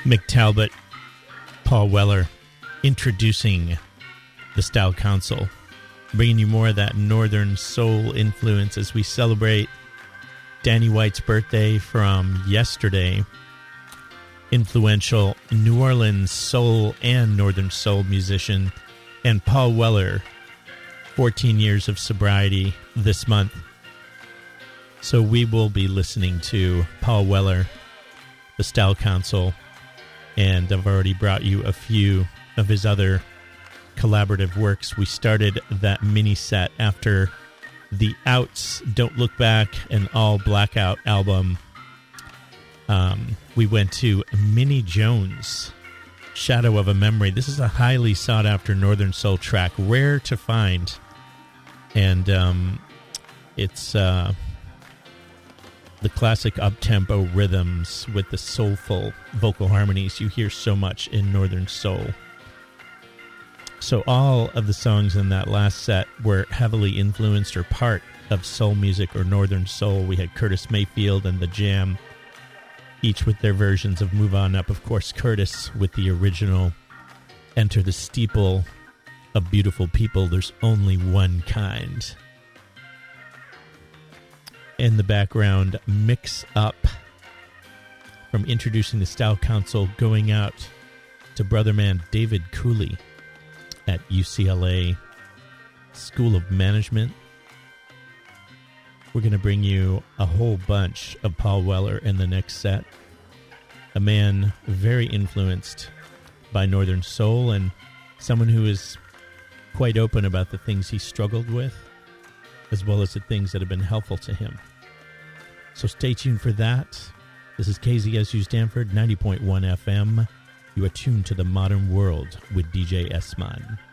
Mick Talbot, Paul Weller, introducing the Style Council, bringing you more of that Northern Soul influence as we celebrate Danny White's birthday from yesterday. Influential New Orleans soul and Northern Soul musician, and Paul Weller, 14 years of sobriety this month. So we will be listening to Paul Weller, the Style Council, and I've already brought you a few of his other collaborative works. We started that mini set after the Outs' Don't Look Back and All Blackout album. We went to Minnie Jones, Shadow of a Memory. This is a highly sought after Northern Soul track, rare to find, and it's the classic up-tempo rhythms with the soulful vocal harmonies you hear so much in Northern Soul. So all of the songs in that last set were heavily influenced or part of soul music or Northern Soul. We had Curtis Mayfield and The Jam, each with their versions of Move On Up. Of course, Curtis with the original Enter the Steeple of Beautiful People, There's Only One Kind. In the background, Mix Up from Introducing the Style Council, going out to brother man David Cooley at UCLA School of Management. We're going to bring you a whole bunch of Paul Weller in the next set. A man very influenced by Northern Soul and someone who is quite open about the things he struggled with, as well as the things that have been helpful to him. So stay tuned for that. This is KZSU Stanford, 90.1 FM. You are tuned to the modern world with DJ Esman.